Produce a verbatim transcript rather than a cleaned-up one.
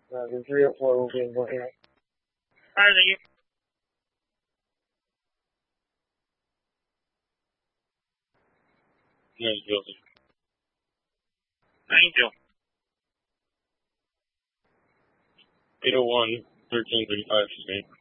Uh, the three oh four will be in going out. Alright, thank you. No, Joseph. Thank you. eight oh one, thirteen thirty-five, Spain.